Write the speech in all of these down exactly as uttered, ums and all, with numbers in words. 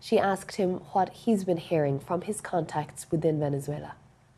She asked him what he's been hearing from his contacts within Venezuela.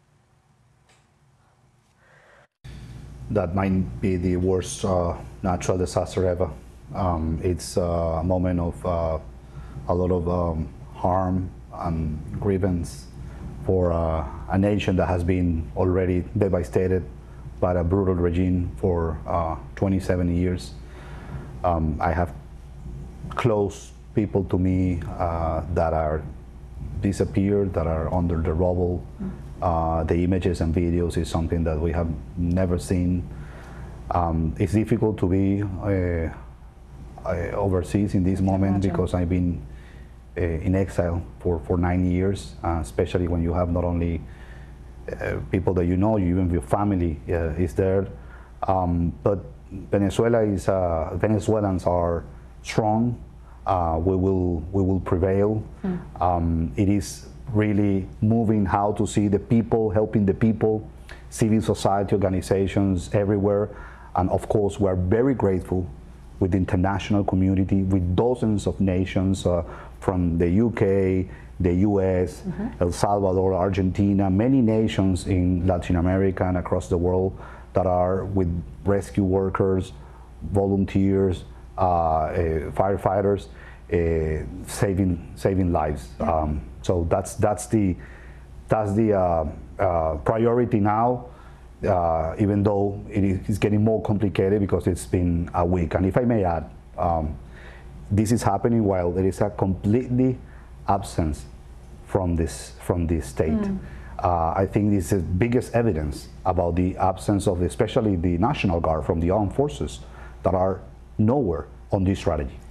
That might be the worst uh, natural disaster ever. Um, it's a moment of uh, a lot of um, harm and grievance for uh, a nation that has been already devastated by a brutal regime for uh, twenty-seven years. Um, I have close people to me uh, that are disappeared, that are under the rubble. Mm. Uh, the images and videos is something that we have never seen. Um, it's difficult to be uh, uh, overseas in this moment imagine. because I've been uh, in exile for, for nine years, uh, especially when you have not only uh, people that you know, you, even your family uh, is there. Um, but Venezuela is, uh, Venezuelans are strong. Uh, we will we will prevail. Mm. Um, it is really moving how to see the people helping the people, civil society organizations everywhere, and of course we're very grateful with the international community, with dozens of nations uh, from the U K, the U S, mm-hmm. El Salvador, Argentina, many nations in Latin America and across the world that are with rescue workers, volunteers, uh, uh, firefighters, uh, saving saving lives. Yeah. Um, so that's that's the that's the uh, uh, priority now. Uh, even though it is getting more complicated because it's been a week. And if I may add, um, this is happening while there is a completely absence from this from this state. Mm. Uh, I think this is the biggest evidence about the absence of, especially the National Guard from the armed forces that are nowhere on this strategy.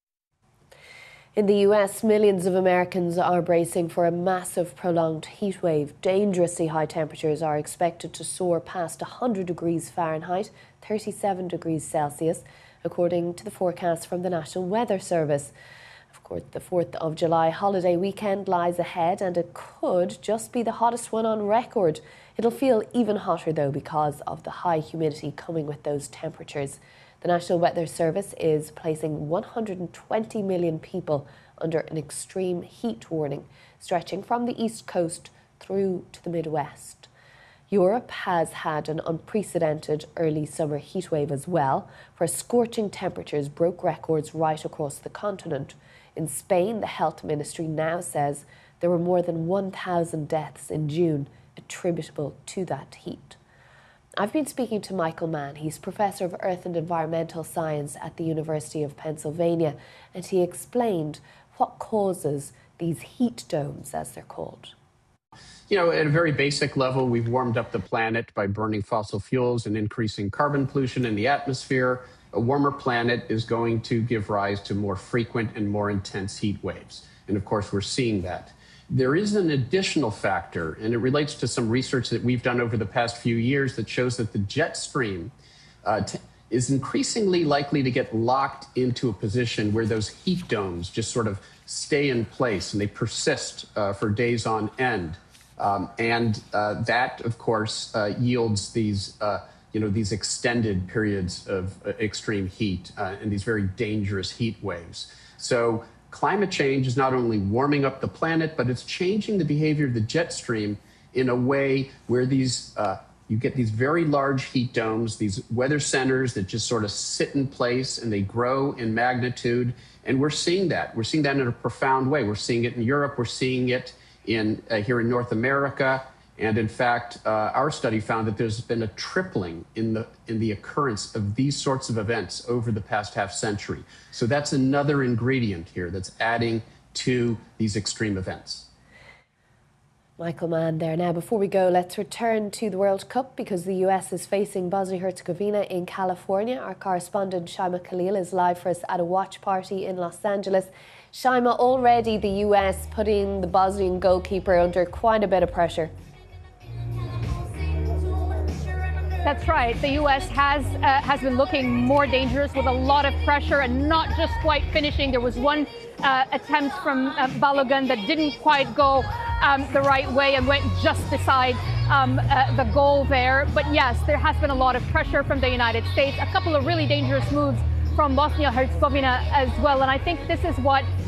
In the U S, millions of Americans are bracing for a massive prolonged heat wave. Dangerously high temperatures are expected to soar past one hundred degrees Fahrenheit, thirty-seven degrees Celsius, according to the forecast from the National Weather Service. Of course, the fourth of July holiday weekend lies ahead, and it could just be the hottest one on record. It'll feel even hotter, though, because of the high humidity coming with those temperatures. The National Weather Service is placing one hundred twenty million people under an extreme heat warning, stretching from the East Coast through to the Midwest. Europe has had an unprecedented early summer heatwave as well, where scorching temperatures broke records right across the continent. In Spain, the health ministry now says there were more than one thousand deaths in June attributable to that heat. I've been speaking to Michael Mann. He's Professor of Earth and Environmental Science at the University of Pennsylvania, and he explained what causes these heat domes, as they're called. You know, at a very basic level, we've warmed up the planet by burning fossil fuels and increasing carbon pollution in the atmosphere. A warmer planet is going to give rise to more frequent and more intense heat waves. And of course, we're seeing that. There is an additional factor, and it relates to some research that we've done over the past few years that shows that the jet stream uh, t- is increasingly likely to get locked into a position where those heat domes just sort of stay in place and they persist uh, for days on end. Um, and uh, that, of course, uh, yields these, uh, you know, these extended periods of uh, extreme heat uh, and these very dangerous heat waves. So climate change is not only warming up the planet, but it's changing the behavior of the jet stream in a way where these uh, you get these very large heat domes, these weather centers that just sort of sit in place and they grow in magnitude. And we're seeing that. We're seeing that in a profound way. We're seeing it in Europe. We're seeing it in uh, here in North America. And in fact, uh, our study found that there's been a tripling in the in the occurrence of these sorts of events over the past half century. So that's another ingredient here that's adding to these extreme events. Michael Mann there. Now, before we go, let's return to the World Cup because the U S is facing Bosnia-Herzegovina in California. Our correspondent Shaima Khalil is live for us at a watch party in Los Angeles. Shaima, already the U S putting the Bosnian goalkeeper under quite a bit of pressure. That's right. The U S has uh, has been looking more dangerous with a lot of pressure and not just quite finishing. There was one uh, attempt from uh, Balogun that didn't quite go um, the right way and went just beside um, uh, the goal there. But yes, there has been a lot of pressure from the United States. A couple of really dangerous moves from Bosnia-Herzegovina as well. And I think this is what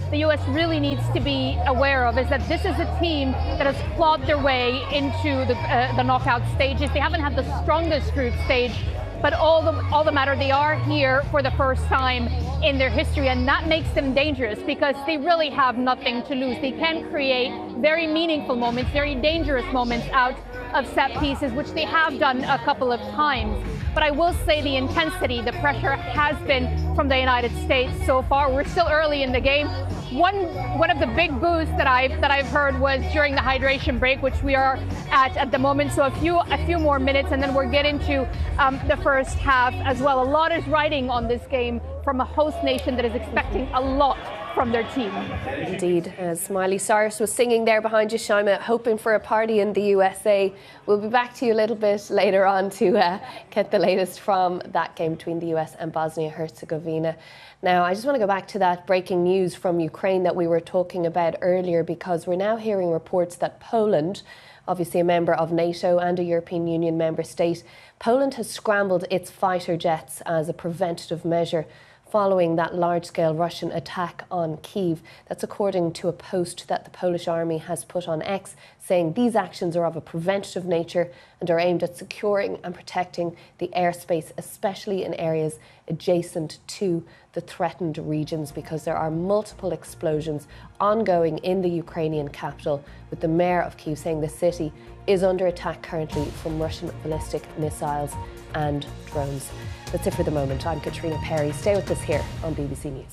the U S really needs to be aware of is that this is a team that has clawed their way into the, uh, the knockout stages. They haven't had the strongest group stage, but all the, all the matter, they are here for the first time in their history, and that makes them dangerous because they really have nothing to lose. They can create very meaningful moments, very dangerous moments out of set pieces, which they have done a couple of times. But I will say the intensity, the pressure has been from the United States so far. We're still early in the game. One one of the big boos that I've that I've heard was during the hydration break, which we are at at the moment. So a few a few more minutes, and then we'll get into um, the first half as well. A lot is riding on this game from a host nation that is expecting a lot from their team. Indeed, as Miley Cyrus was singing there behind you, Shaima, hoping for a party in the U S A. We'll be back to you a little bit later on to uh, get the latest from that game between the U S and Bosnia-Herzegovina. Now, I just want to go back to that breaking news from Ukraine that we were talking about earlier, because we're now hearing reports that Poland, obviously a member of NATO and a European Union member state, Poland has scrambled its fighter jets as a preventative measure following that large-scale Russian attack on Kyiv. That's according to a post that the Polish army has put on X, saying these actions are of a preventative nature and are aimed at securing and protecting the airspace, especially in areas adjacent to the threatened regions, because there are multiple explosions ongoing in the Ukrainian capital, with the mayor of Kyiv saying the city is under attack currently from Russian ballistic missiles and drones. That's it for the moment. I'm Katrina Perry. Stay with us here on B B C News.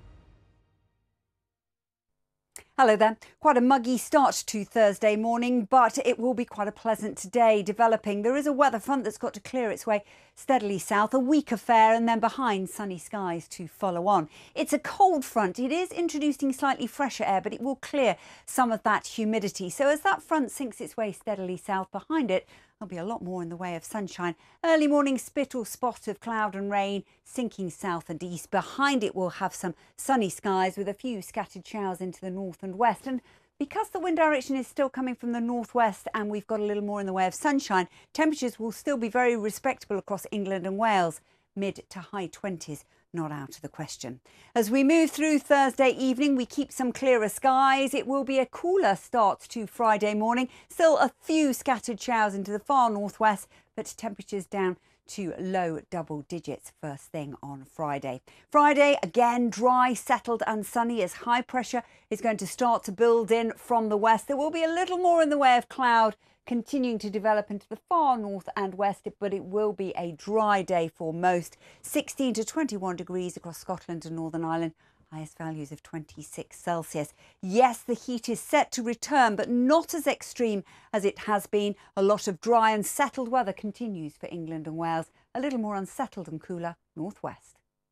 Hello there. Quite a muggy start to Thursday morning, but it will be quite a pleasant day developing. There is a weather front that's got to clear its way steadily south, a weak affair, and then behind sunny skies to follow on. It's a cold front. It is introducing slightly fresher air, but it will clear some of that humidity. So as that front sinks its way steadily south, behind it, there'll be a lot more in the way of sunshine. Early morning spit or spot of cloud and rain sinking south and east. Behind it, we'll have some sunny skies with a few scattered showers into the north and west. And because the wind direction is still coming from the northwest and we've got a little more in the way of sunshine, temperatures will still be very respectable across England and Wales. Mid to high twenties, not out of the question. As we move through Thursday evening, we keep some clearer skies. It will be a cooler start to Friday morning. Still a few scattered showers into the far northwest, but temperatures down to low double digits first thing on Friday. Friday, again, dry, settled and sunny as high pressure is going to start to build in from the west. There will be a little more in the way of cloud continuing to develop into the far north and west, but it will be a dry day for most. sixteen to twenty-one degrees across Scotland and Northern Ireland. Highest values of twenty-six Celsius. Yes, the heat is set to return, but not as extreme as it has been. A lot of dry and settled weather continues for England and Wales. A little more unsettled and cooler northwest.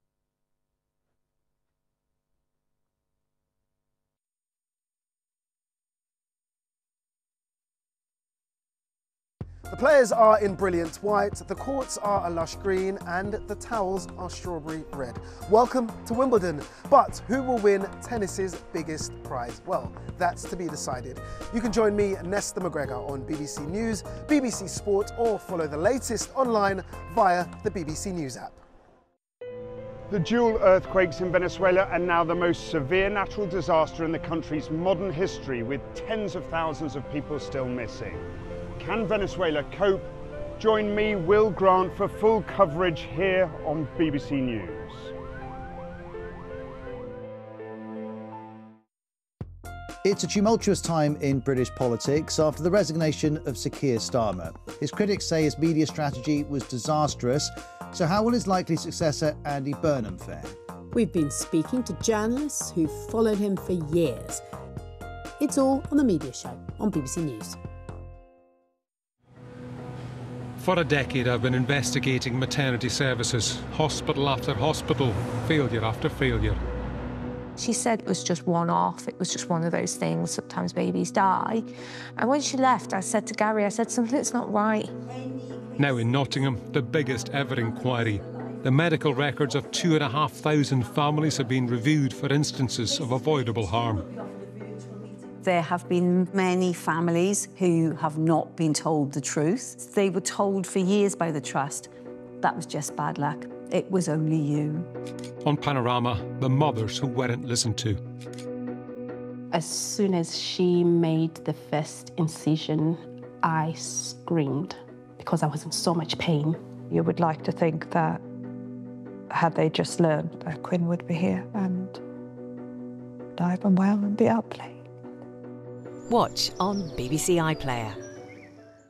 The players are in brilliant white, the courts are a lush green and the towels are strawberry red. Welcome to Wimbledon. But who will win tennis's biggest prize? Well, that's to be decided. You can join me, Nesta McGregor, on B B C News, B B C Sport, or follow the latest online via the B B C News app. The dual earthquakes in Venezuela are now the most severe natural disaster in the country's modern history, with tens of thousands of people still missing. Can Venezuela cope? Join me, Will Grant, for full coverage here on B B C News. It's a tumultuous time in British politics after the resignation of Sir Keir Starmer. His critics say his media strategy was disastrous, so how will his likely successor, Andy Burnham, fare? We've been speaking to journalists who've followed him for years. It's all on The Media Show on B B C News. For a decade, I've been investigating maternity services, hospital after hospital, failure after failure. She said it was just one-off, it was just one of those things, sometimes babies die. And when she left, I said to Gary, I said, something's not right. Now in Nottingham, the biggest ever inquiry. The medical records of two and a half thousand families have been reviewed for instances of avoidable harm. There have been many families who have not been told the truth. They were told for years by the Trust that was just bad luck. It was only you. On Panorama, the mothers who weren't listened to. As soon as she made the first incision, I screamed because I was in so much pain. You would like to think that had they just learned that Quinn would be here and alive and well and be out playing. Watch on B B C iPlayer.